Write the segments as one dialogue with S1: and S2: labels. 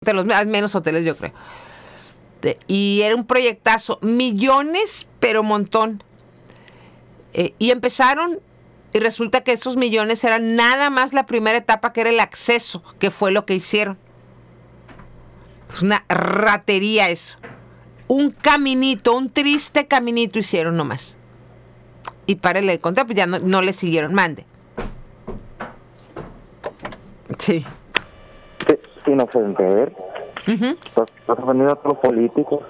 S1: Ahorita hay menos hoteles, yo creo. Y era un proyectazo, millones, pero montón. Y empezaron, y resulta que esos millones eran nada más la primera etapa, que era el acceso, que fue lo que hicieron. Es una ratería eso. Un caminito, un triste caminito hicieron nomás. Y párele de contar, pues ya no le siguieron. Mande. Sí.
S2: Sin ofender. Estás ofendiendo a todos los políticos.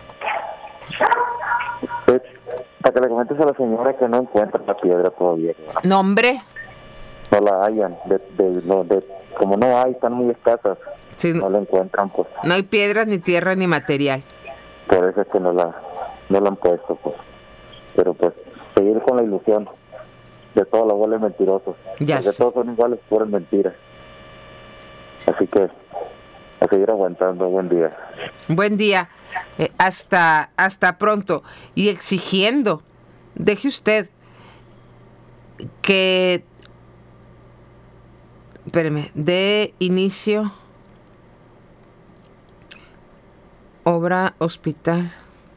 S2: Pues, para que le comentes a la señora que no encuentra la piedra todavía.
S1: No, hombre.
S2: No la hayan. Como no hay, están muy escasas.
S1: Sí,
S2: no la encuentran, pues.
S1: No hay piedras, ni tierra, ni material.
S2: Por eso es que no la han puesto, pues. Pero pues, seguir con la ilusión de todos los goles mentirosos.
S1: Ya
S2: porque
S1: sé.
S2: todos son iguales, puras mentiras. Así que, a seguir aguantando. Buen día.
S1: Buen día. Hasta pronto. Y exigiendo, deje usted que, espéreme, de inicio obra hospital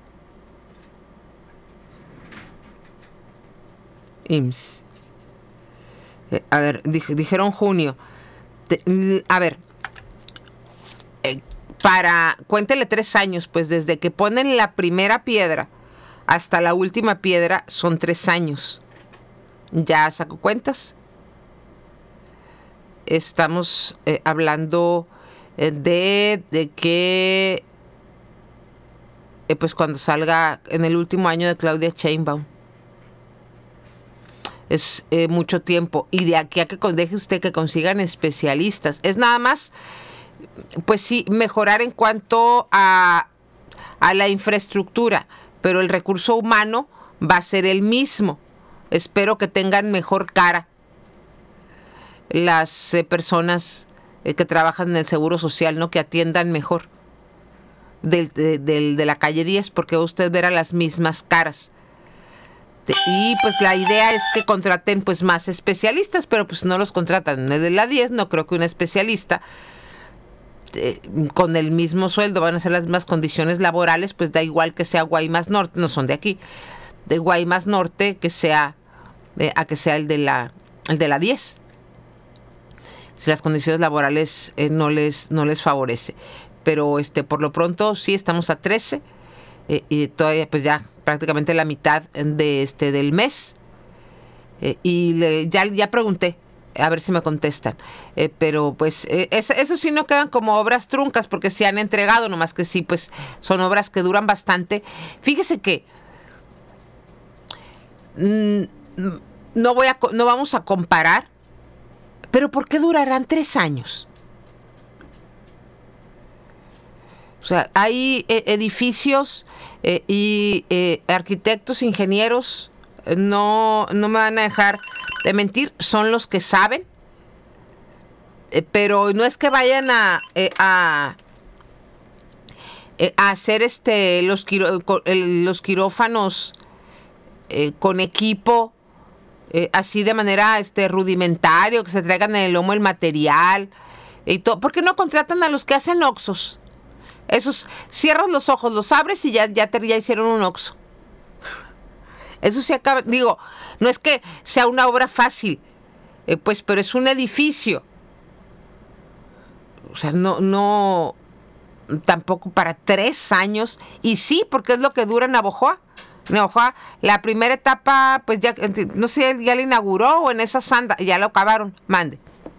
S1: IMSS. A ver, dijeron junio. A ver, cuéntele 3 años, pues desde que ponen la primera piedra hasta la última piedra son 3 años. ¿Ya sacó cuentas? Estamos hablando de que pues cuando salga en el último año de Claudia Sheinbaum. Es mucho tiempo. Y de aquí a que deje usted que consigan especialistas. Es nada más, pues sí, mejorar en cuanto a la infraestructura, pero el recurso humano va a ser el mismo. Espero que tengan mejor cara las personas que trabajan en el Seguro Social, ¿no? Que atiendan mejor de la calle 10, porque usted verá las mismas caras. Y pues la idea es que contraten pues más especialistas, pero pues no los contratan. De la 10 no creo que un especialista con el mismo sueldo van a ser las mismas condiciones laborales, pues da igual que sea Guaymas Norte, no son de aquí, de Guaymas Norte que sea a que sea el de la 10. Si las condiciones laborales no les favorece. Pero por lo pronto sí estamos a 13 y todavía pues ya prácticamente la mitad del mes. Y ya pregunté, a ver si me contestan. Pero pues eso sí no quedan como obras truncas porque se han entregado, nomás que sí, pues son obras que duran bastante. Fíjese que no vamos a comparar, pero ¿por qué durarán 3 años? O sea, hay edificios y arquitectos, ingenieros, no me van a dejar de mentir, son los que saben, pero no es que vayan a hacer los quirófanos con equipo así de manera rudimentario, que se traigan en el lomo el material y todo. ¿Por qué no contratan a los que hacen oxos? Esos, cierras los ojos, los abres y ya hicieron un oxo. Eso se acaba. Digo, no es que sea una obra fácil, pues, pero es un edificio. O sea, no, tampoco para 3 años. Y sí, porque es lo que dura en Navojoa. Navojoa, la primera etapa, pues ya, no sé, ya la inauguró o en esa sanda, ya lo acabaron. Mande.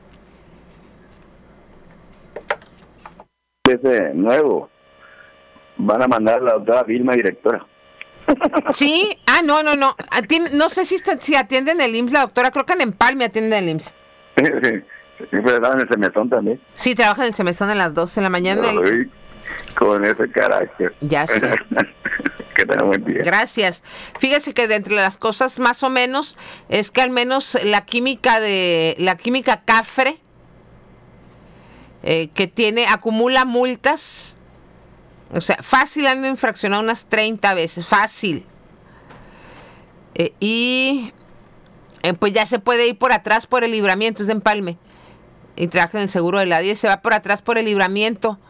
S3: Ese nuevo van a mandar a la doctora Vilma, directora.
S1: Sí, no sé si atienden el IMSS la doctora, creo que en Empalme atienden el IMSS.
S3: Sí, pero estaba en el semestón también.
S1: Sí, trabaja en el semestre de las 12 de la mañana.
S3: Uy, con ese carácter.
S1: Ya sé.
S3: Que tenga buen día.
S1: Gracias. Fíjese que de entre las cosas más o menos es que al menos la química CAFRE que acumula multas. O sea, fácil han infraccionado unas 30 veces, fácil. Y pues ya se puede ir por atrás por el Libramiento, es de Empalme. Y trabaja en el seguro de la 10, se va por atrás por el Libramiento.